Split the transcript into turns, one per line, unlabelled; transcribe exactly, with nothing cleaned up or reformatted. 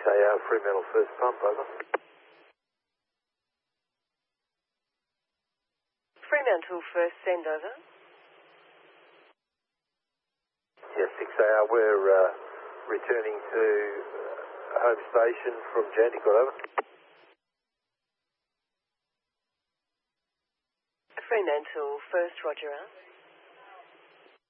A R, Fremantle first pump, over.
Fremantle first, send over.
Yes, six A R, we're uh, returning to uh, home station from Jandakot, over.
Fremantle first, roger out.